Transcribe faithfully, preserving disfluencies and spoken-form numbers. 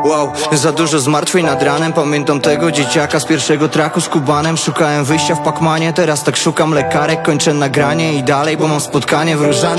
Wow, za dużo zmartwień nad ranem. Pamiętam tego dzieciaka z pierwszego traku z Kubanem. Szukałem wyjścia w Pacmanie, teraz tak szukam lekarek. Kończę nagranie i dalej, bo mam spotkanie w Różanym.